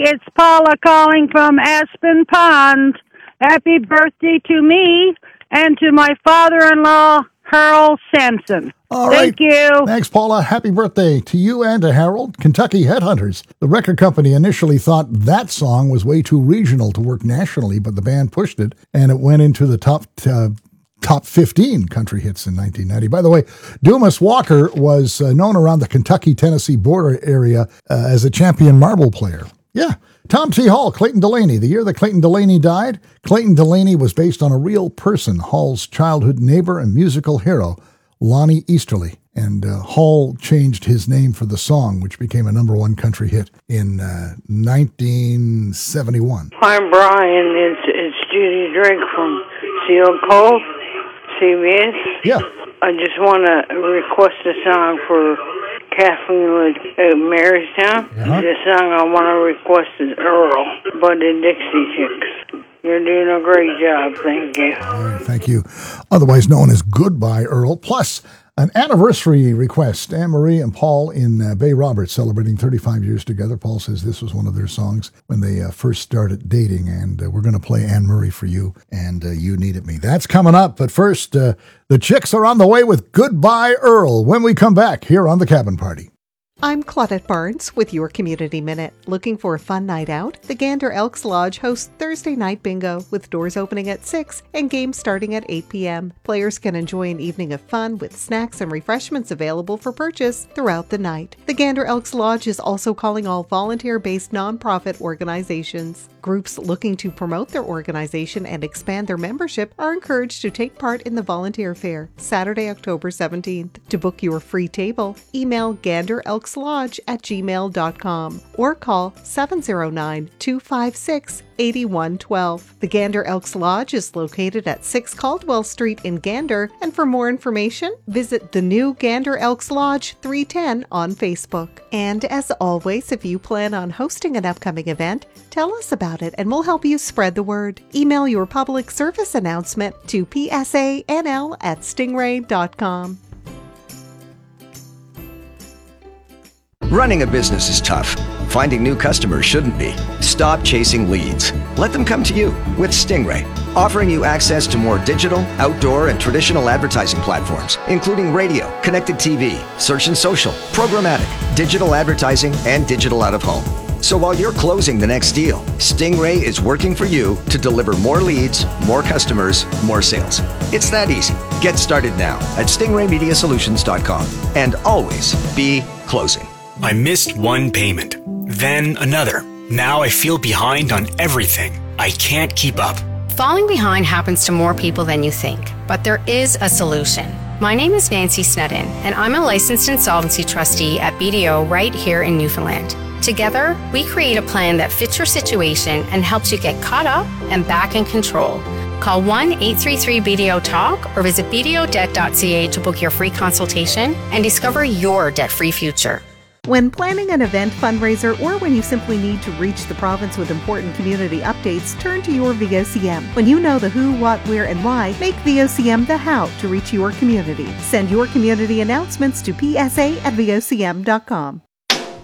it's Paula calling from Aspen Pond. Happy birthday to me and to my father-in-law, Harold Sampson. All right. Thank you. Thanks, Paula. Happy birthday to you and to Harold. Kentucky Headhunters. The record company initially thought that song was way too regional to work nationally, but the band pushed it, and it went into the top 15 country hits in 1990. By the way, Dumas Walker was known around the Kentucky-Tennessee border area as a champion marble player. Yeah. Tom T. Hall, Clayton Delaney. The year that Clayton Delaney died, Clayton Delaney was based on a real person, Hall's childhood neighbor and musical hero, Lonnie Easterly. And Hall changed his name for the song, which became a number one country hit in 1971. Hi, Brian. It's Judy Drake from Seal Cove, CBS. Yeah. I just want to request a song for Kathleen at Marystown. Uh-huh. The song I want to request is Earl by the Dixie Chicks. You're doing a great job. Thank you. All right, thank you. Otherwise known as Goodbye Earl. Plus, an anniversary request. Anne-Marie and Paul in Bay Roberts celebrating 35 years together. Paul says this was one of their songs when they first started dating, and we're going to play Anne-Marie for you, and You Needed Me. That's coming up, but first, the Chicks are on the way with Goodbye Earl when we come back here on The Cabin Party. I'm Claudette Barnes with your Community Minute. Looking for a fun night out? The Gander Elks Lodge hosts Thursday night bingo with doors opening at 6 and games starting at 8 p.m. Players can enjoy an evening of fun with snacks and refreshments available for purchase throughout the night. The Gander Elks Lodge is also calling all volunteer-based nonprofit organizations. Groups looking to promote their organization and expand their membership are encouraged to take part in the volunteer fair, Saturday, October 17th. To book your free table, email ganderelkslodge@gmail.com or call 709-256-8112. The Gander Elks Lodge is located at 6 Caldwell Street in Gander, and for more information, visit the new Gander Elks Lodge 310 on Facebook. And as always, if you plan on hosting an upcoming event, tell us about it and we'll help you spread the word. Email your public service announcement to psanl@stingray.com. Running a business is tough. Finding new customers shouldn't be. Stop chasing leads. Let them come to you with Stingray, offering you access to more digital, outdoor, and traditional advertising platforms, including radio, connected TV, search and social, programmatic, digital advertising, and digital out-of-home. So while you're closing the next deal, Stingray is working for you to deliver more leads, more customers, more sales. It's that easy. Get started now at stingraymediasolutions.com and always be closing. I missed one payment, then another. Now I feel behind on everything. I can't keep up. Falling behind happens to more people than you think, but there is a solution. My name is Nancy Snedden, and I'm a licensed insolvency trustee at BDO right here in Newfoundland. Together, we create a plan that fits your situation and helps you get caught up and back in control. Call 1-833-BDO-TALK or visit bdodebt.ca to book your free consultation and discover your debt-free future. When planning an event, fundraiser, or when you simply need to reach the province with important community updates, turn to your VOCM. When you know the who, what, where, and why, make VOCM the how to reach your community. Send your community announcements to psa@vocm.com.